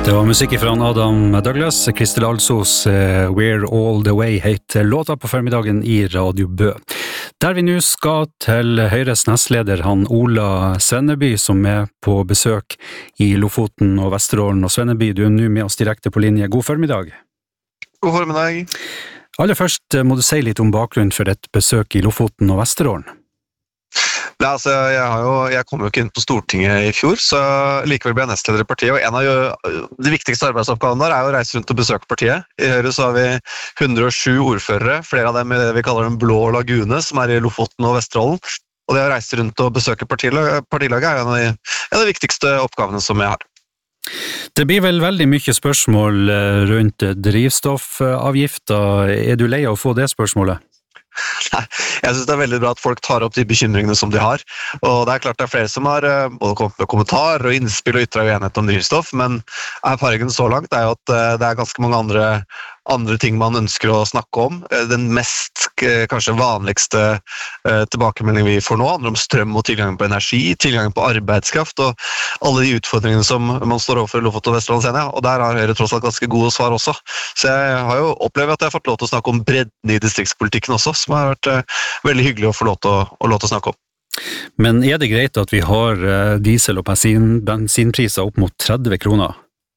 Det var musikk fra Adam Douglas, Kristel Alsos We're All The Way heter låta på formiddagen i Radio Bø. Der vi nå skal til Høyres nestleder, han Ola Svenneby, som på besøk i Lofoten og Vesterålen. Og Svenneby, du nå med oss direkte på linje. God formiddag. God formiddag. Aller først må du si litt om bakgrunnen for et besøk i Lofoten og Vesterålen. Nei, altså, jeg kom jo ikke inn på Stortinget i fjor, så likevel ble jeg nestleder i partiet, og en av de viktigste arbeidsoppgavene der å reise rundt og besøke partiet. I Høyre så har vi 107 ordførere, flere av dem i det vi kaller den blå lagune, som i Lofoten og Vesterålen, og det å reise rundt og besøke partilaget en av de viktigste oppgavene som jeg har. Det blir vel veldig mye spørsmål rundt drivstoffavgifter. Er du lei av å få det spørsmålet? Nei, jeg synes det veldig bra at folk tar opp de bekymringene som de har, og det klart det flere som har både kommet med kommentarer og innspill og ytret uenighet om drivstoff, men erfaringen så langt jo at det ganske mange andre ting man ønsker å snakke om. Den mest, kanskje vanligste tilbakemeldingen vi får nå handler om strøm og tilgang på energi, tilgang på arbeidskraft og alle de utfordringene som man står overfor i Lofoten og Vesterålen, og der har Høyre tross alt ganske gode svar også. Så jeg har jo opplevd at jeg har fått lov til å snakke om bredden i distriktspolitikken også, som har vært veldig hyggelig å få lov til å snakke om. Men er det greit at vi har diesel- og bensinpriser opp mot 30 kroner?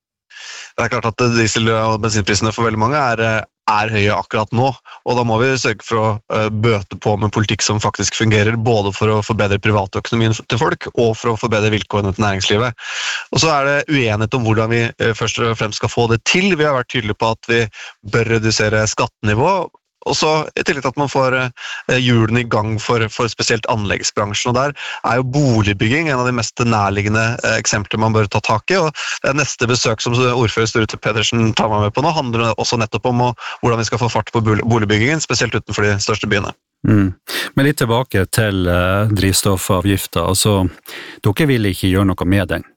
Det klart at diesel- og bensinprisene for veldig mange er høye akkurat nå, og da må vi sørge for å bøte på med politikk som faktisk fungerer, både for å forbedre privatøkonomien til folk, og for å forbedre vilkårene til næringslivet. Og så det uenighet om hvordan vi først og fremst skal få det til. Vi har vært tydelige på at vi bør redusere skattenivå, og så i tillegg til at man får hjulene i gang for spesielt anleggsbransjen, og der jo boligbygging en av de mest nærliggende eksempler man bør ta tak i, og det neste besøk som ordfører Sturte Pedersen tar meg med på nå, handler også nettopp om hvordan vi skal få fart på boligbyggingen, spesielt utenfor de største byene. Men litt tilbake til drivstoffavgifter, altså dere vil ikke gjøre noe med den?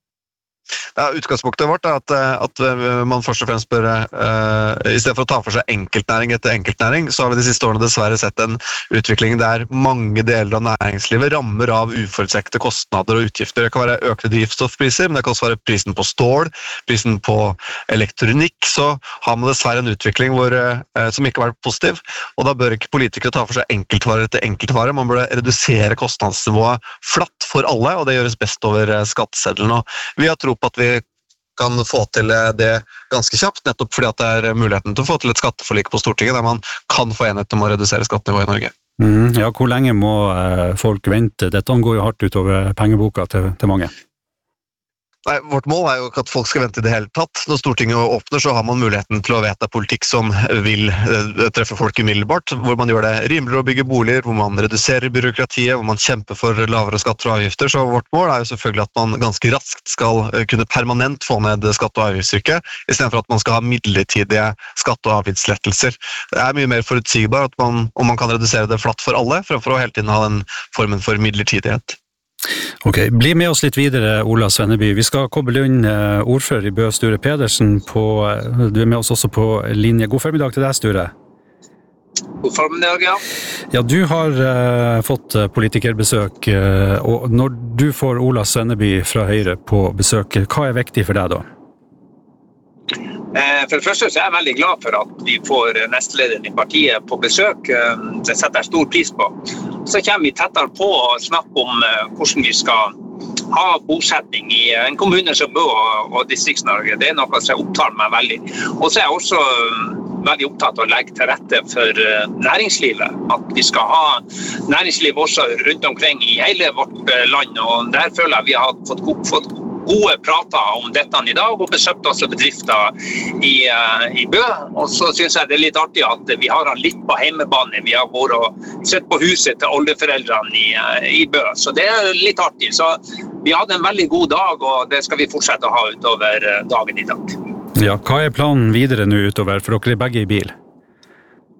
Utgangspunktet vårt at man først og fremst bør, i stedet for å ta for seg enkeltnæring etter enkeltnæring, så har vi de siste årene dessverre sett en utvikling der mange deler av næringslivet rammer av uforutsette kostnader og utgifter. Det kan være økte drivstoffpriser, men det kan også være prisen på stål, prisen på elektronikk, så har man dessverre en utvikling som ikke har vært positiv, og da bør ikke politikere ta for seg enkeltvare etter enkeltvare, man bør redusere kostnadsnivået flatt for alle, og det gjøres best over skatteseddelen, og vi har tro på at vi kan få til det ganske kjapt, nettopp fordi at det muligheten til å få til et skatteforlik på Stortinget, der man kan få enighet om å redusere skattenivået i Norge. Ja, hvor lenge må folk vente? Dette går jo hardt utover pengeboka til mange. Nei, vårt mål jo ikke at folk skal vente i det hele tatt. Når Stortinget åpner, så har man muligheten til å vedta politikk som vil treffe folk umiddelbart, hvor man gjør det rimeligere å bygge boliger, hvor man reduserer byråkratiet, hvor man kjemper for lavere skatter og avgifter. Så vårt mål jo selvfølgelig at man ganske raskt skal kunne permanent få ned skatte- og avgiftstrykket, i stedet for at man skal ha midlertidige skatte- og avgiftslettelser. Det mye mer forutsigbart om man kan redusere det flatt for alle, fremfor å hele tiden ha den formen for midlertidighet. Ok, bli med oss litt videre, Ola Svenneby. Vi skal koble inn ordfører i Bø, Sture Pedersen, du med oss også på linje. God formiddag til deg, Sture. God formiddag, ja. Ja, du har fått politikerbesøk, og når du får Ola Svenneby fra Høyre på besøk, hva viktig for deg da? For det første så jeg veldig glad for at vi får nestlederen i partiet på besøk. Det setter jeg stor pris på. Så kommer vi tettere på å snakke om hvordan vi skal ha bosetning i en kommune som Bø og Distrikts-Norge. Det noe som jeg opptar meg veldig. Og så jeg også veldig opptatt av å legge til rette for næringslivet. At vi skal ha næringsliv også rundt omkring i hele vårt land. Og der føler jeg vi har fått gode prater om dette i dag, og besøkt også bedrifter i Bø. Og så synes jeg det litt artig at vi har han litt på hjemmebane. Vi har vært og sett på huset til oldeforeldrene i Bø, så det litt artig. Så vi hadde en veldig god dag, og det skal vi fortsette å ha utover dagen i dag. Ja, hva planen videre nå utover, for dere begge i bil?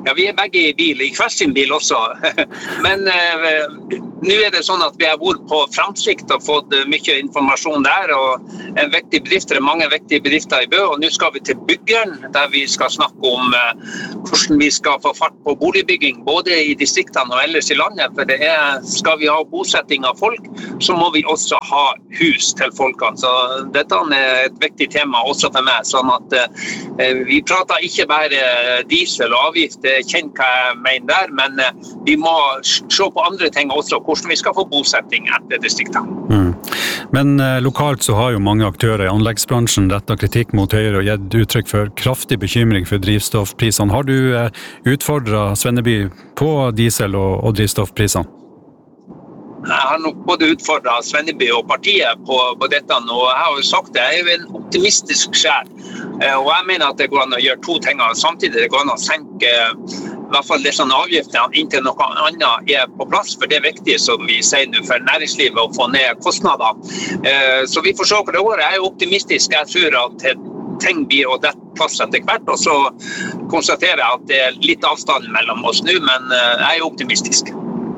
Ja, vi begge i bil, i hver sin bil også. Men nå det sånn at vi har vært på Framsikt og fått mye informasjon der, og en viktig bedrift, det mange viktige bedrifter i Bø, og nå skal vi til Byggeren, der vi skal snakke om hvordan vi skal få fart på boligbygging, både i distriktene og ellers i landet, for skal vi ha bosetting av folk, så må vi også ha hus til folkene. Så dette et viktig tema også for meg, sånn at vi prater ikke bare diesel og avgift, kjenn hva jeg mener der, men vi må se på andre ting også, hvordan vi skal få bosetting etter distriktene. Men lokalt så har jo mange aktører i anleggsbransjen rettet kritikk mot Høyre og gitt uttrykk for kraftig bekymring for drivstoffprisene. Har du utfordret Svenneby på diesel- og drivstoffprisene? Jeg har nok både utfordret Svenneby og partiet på dette, og jeg har jo sagt det, jeg jo en optimistisk sjel. Og jeg mener at det går an å gjøre to ting samtidig. Det går an å senke i hvert fall disse avgiftene inntil noe annet på plass, for det viktig, som vi sier nå, for næringslivet å få ned kostnader. Så vi får se på det året. Jeg optimistisk. Jeg tror at ting blir å dette plass etter hvert, og så konstaterer jeg at det litt avstand mellom oss nå, men jeg optimistisk.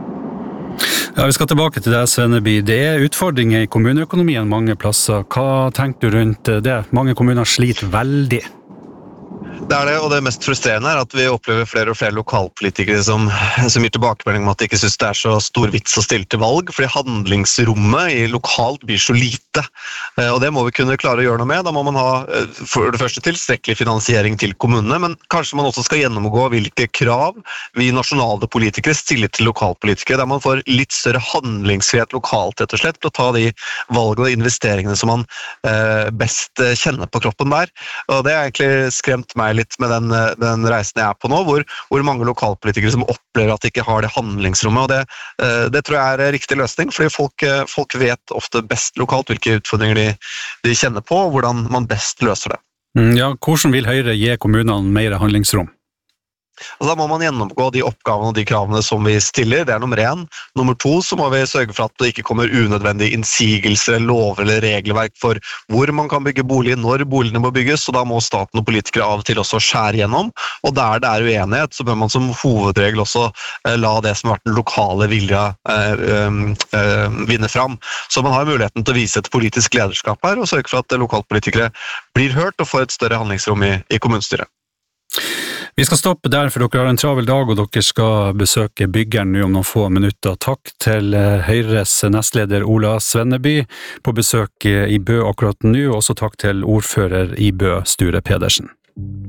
Ja, vi skal tilbake til deg, Svenneby. Det utfordringer i kommuneøkonomien mange plasser. Hva tenker du rundt det? Mange kommuner sliter veldig. Det det, og det mest frustrerende at vi opplever flere og flere lokalpolitikere som gir tilbakemelding om at de ikke synes det så stor vits å stille til valg, fordi handlingsrommet i lokalt blir så lite. Og det må vi kunne klare å gjøre noe med. Da må man ha for det første tilstrekkelig finansiering til kommunene, men kanskje man også skal gjennomgå hvilke krav vi nasjonale politikere stiller til lokalpolitikere, der man får litt større handlingsfrihet lokalt, rett og slett, til å ta de valgene og investeringene som man best kjenner på kroppen der. Og det har egentlig skremt meg litt med den reisen jeg på nå, hvor mange lokalpolitikere som opplever at de ikke har det handlingsrommet, og det tror jeg riktig løsning, fordi folk vet ofte best lokalt hvilke utfordringer de kjenner på, og hvordan man best løser det. Ja, hvordan vil Høyre gi kommunene mer handlingsrom? Og da må man gjennomgå de oppgavene og de kravene som vi stiller, det nummer 1. Nummer 2, så må vi sørge for at det ikke kommer unødvendige innsigelser, lover eller regelverk for hvor man kan bygge bolig, når boligene må bygges, og da må staten og politikere av og til også skjære gjennom, og der det uenighet, så bør man som hovedregel også la det som har vært den lokale vilja vinne fram. Så man har muligheten til å vise et politisk lederskap her, og sørge for at lokalpolitikere blir hørt og får et større handlingsrom i kommunestyret. Vi skal stoppe der, for dere har en travel dag, og dere skal besøke Byggeren nå om noen få minutter. Takk til Høyres nestleder Ola Svenneby på besøk i Bø akkurat nå, og også takk til ordfører i Bø, Sture Pedersen.